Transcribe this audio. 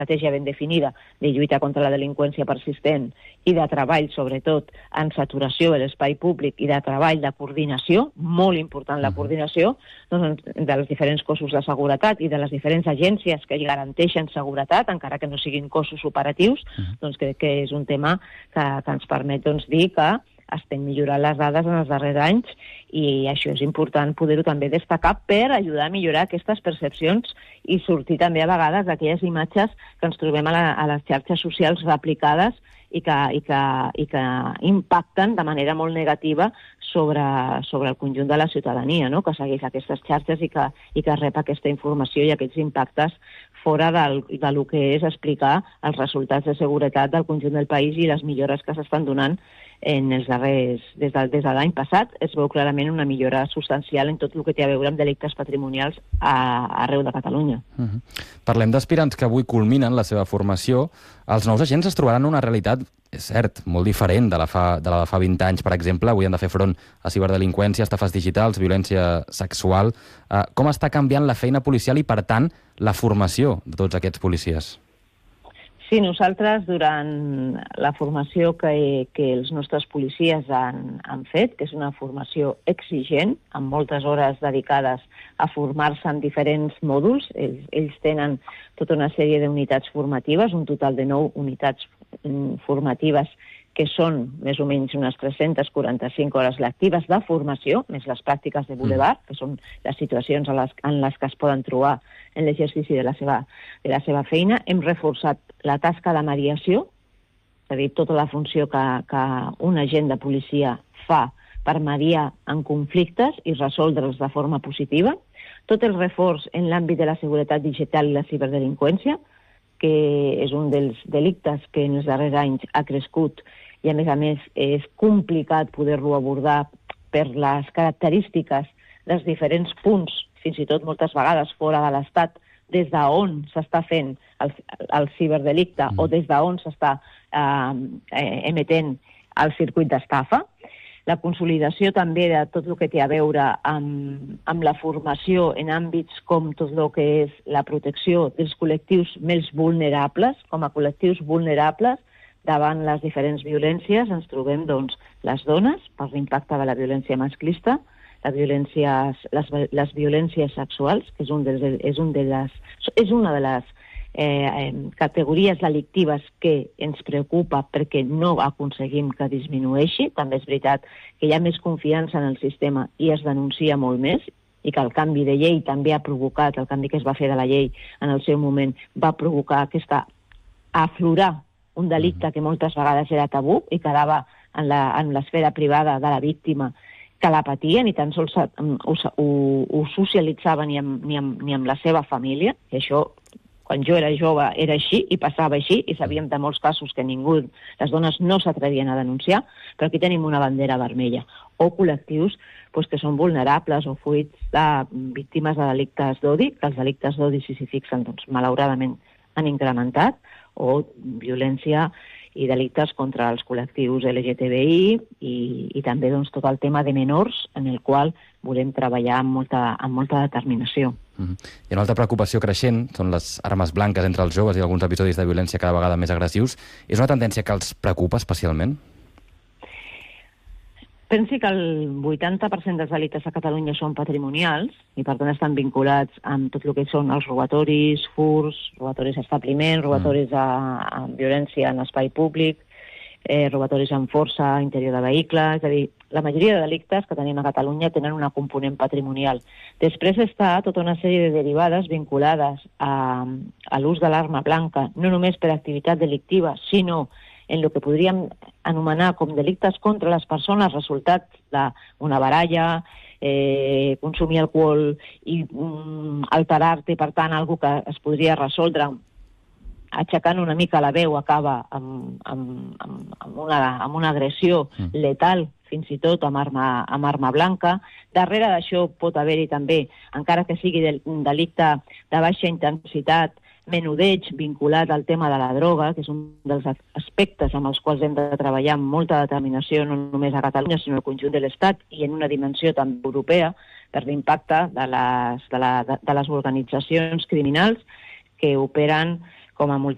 estratègia ben definida de lluita contra la delinqüència persistent i de treball, sobretot, en saturació de l'espai públic i de treball de coordinació, molt important la coordinació, doncs, de els diferents cossos de seguretat i de les diferents agències que garanteixen seguretat, encara que no siguin cossos operatius, doncs crec que és un tema que ens permet dir que estem millorant les dades en els darrers anys i això és important poder-ho també destacar per ajudar a millorar aquestes percepcions i sortir també a vegades d'aquelles imatges que ens trobem a les xarxes socials replicades i que impacten de manera molt negativa sobre el conjunt de la ciutadania, no? Que segueix aquestes xarxes i que rep aquesta informació i aquests impactes fora del que és explicar els resultats de seguretat del conjunt del país i les millores que s'estan donant en els darrers, des de l'any passat. Es veu clarament una millora substancial en tot el que té a veure amb delictes patrimonials arreu de Catalunya. Parlem d'aspirants que avui culminen la seva formació. Els nous agents es trobaran una realitat, és cert, molt diferent de la de fa 20 anys. Per exemple, avui han de fer front a ciberdelinqüència, estafes digitals, violència sexual. Com està canviant la feina policial i, per tant, la formació de tots aquests policies? Sí, nosaltres, durant la formació que els nostres policies han fet, que és una formació exigent, amb moltes hores dedicades a formar-se en diferents mòduls, ells tenen tota una sèrie d'unitats formatives, un total de 9 unitats formatives que són més o menys unes 345 hores lectives de formació, més les pràctiques de boulevard, que són les situacions en les que es poden trobar en l'exercici de la seva feina. Hem reforçat la tasca de mediació, és a dir, tota la funció que un agent de policia fa per mediar en conflictes i resoldre'ls de forma positiva. Tot el reforç en l'àmbit de la seguretat digital i la ciberdelinqüència, que és un dels delictes que en els darrers anys ha crescut i, a més, és complicat poder-lo abordar per les característiques dels diferents punts, fins i tot moltes vegades fora de l'Estat, des d'on s'està fent el ciberdelicte o des d'on s'està emetent el circuit d'estafa. La consolidació també de tot el que té a veure amb la formació en àmbits com tot el que és la protecció dels col·lectius més vulnerables. Com a col·lectius vulnerables davant les diferents violències ens trobem les dones, per l'impacte de la violència masclista, les violències sexuals, que és una de les categories delictives que ens preocupa perquè no aconseguim que disminueixi. També és veritat que hi ha més confiança en el sistema i es denuncia molt més i que el canvi de llei també ha provocat, el canvi que es va fer de la llei en el seu moment va provocar aflorar un delicte que moltes vegades era tabú i quedava en l'esfera privada de la víctima que la patia, ni tan sols ho socialitzava ni amb la seva família, i això quan jo era jove era així i passava així i sabíem de molts casos que les dones no s'atrevien a denunciar, però aquí tenim una bandera vermella. O col·lectius que són vulnerables o fruits de víctimes de delictes d'odi, que els delictes d'odi, si s'hi fixen, malauradament han incrementat, o violència i delictes contra els col·lectius LGTBI i també tot el tema de menors en el qual volem treballar amb molta determinació. I una altra preocupació creixent són les armes blanques entre els joves i alguns episodis de violència cada vegada més agressius. És una tendència que els preocupa especialment? Pensi que el 80% dels delictes a Catalunya són patrimonials i, per tant, estan vinculats amb tot el que són els robatoris, furts, robatoris a establiment, robatoris amb violència en espai públic, robatoris amb força a interior de vehicles. És a dir, la majoria de delictes que tenim a Catalunya tenen una component patrimonial. Després està tota una sèrie de derivades vinculades a l'ús de l'arma blanca, no només per activitat delictiva, sinó en el que podríem anomenar com delictes contra les persones, resultats d'una baralla, consumir alcohol i alterar-te, per tant, alguna que es podria resoldre aixecant una mica la veu, acaba amb una agressió letal, fins i tot amb arma blanca. Darrere d'això pot haver-hi també, encara que sigui un delicte de baixa intensitat, menudeig vinculat al tema de la droga, que és un dels aspectes amb els quals hem de treballar amb molta determinació, no només a Catalunya, sinó al conjunt de l'Estat i en una dimensió també europea, per l'impacte de les organitzacions criminals que operen com a